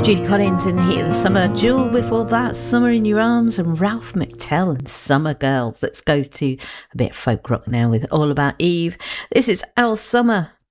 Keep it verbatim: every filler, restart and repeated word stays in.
Judy Collins in the heat of the summer. Jewel before that, Summer in Your Arms, and Ralph McTell and Summer Girls. Let's go to a bit of folk rock now with All About Eve. This is Al Summer